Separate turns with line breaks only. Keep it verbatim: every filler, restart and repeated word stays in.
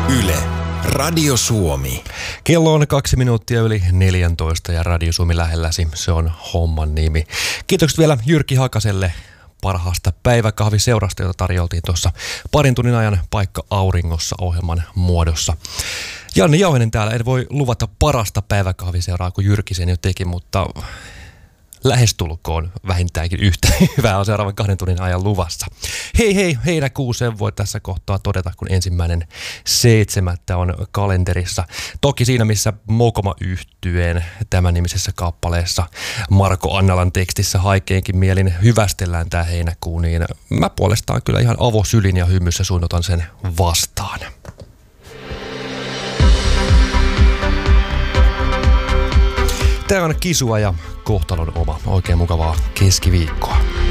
Yle, Radio Suomi.
Kello on kaksi minuuttia yli neljätoista ja Radio Suomi lähelläsi. Se on homman nimi. Kiitokset vielä Jyrki Hakaselle parhaasta päiväkahviseurasta, jota tarjoltiin tuossa parin tunnin ajan Paikka auringossa -ohjelman muodossa. Janne Jauhinen täällä. En voi luvata parasta päiväkahviseuraa kuin Jyrki sen jo teki, mutta lähestulkoon vähintäänkin yhtä hyvää on seuraavan kahden tunnin ajan luvassa. Hei hei, heinäkuuseen voi tässä kohtaa todeta, kun ensimmäinen seitsemättä on kalenterissa. Toki siinä, missä Mokoma-yhtyeen tämän nimisessä kappaleessa Marko Annalan tekstissä haikeenkin mielin hyvästellään tää heinäkuu, niin mä puolestaan kyllä ihan avosylin ja hymyssä suunnotan sen vastaan. Tää on Kisua ja Kohtalon oma. Oikein mukavaa keskiviikkoa.